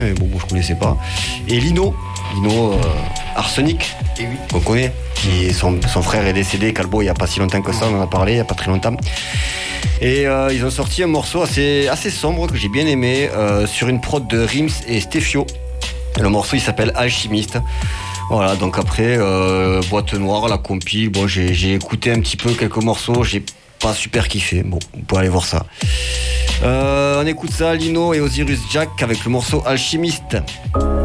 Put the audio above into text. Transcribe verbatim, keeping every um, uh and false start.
Mais bon, je connaissais pas. Et Lino, Lino euh, Arsenic, Et oui. qu'on connaît, qui son, son frère est décédé, Calbo, il n'y a pas si longtemps que ça, on en a parlé, il n'y a pas très longtemps. Et euh, ils ont sorti un morceau assez, assez sombre que j'ai bien aimé, euh, sur une prod de Rims et Stefio. Le morceau il s'appelle Alchimiste. Voilà, donc après, euh, Boîte Noire, la compile, bon, j'ai, j'ai écouté un petit peu quelques morceaux, j'ai pas super kiffé. Bon, vous pouvez aller voir ça. Euh, on écoute ça, Lino et Osiris Jack avec le morceau Alchimiste.